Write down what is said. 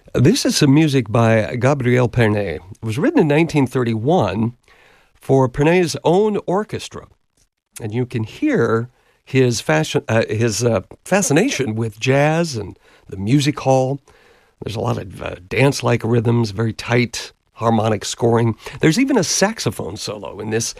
This is some music by Gabriel Pernet. It was written in 1931 for Pernet's own orchestra. And you can hear his fascination with jazz and the music hall. There's a lot of dance-like rhythms, very tight harmonic scoring. There's even a saxophone solo in this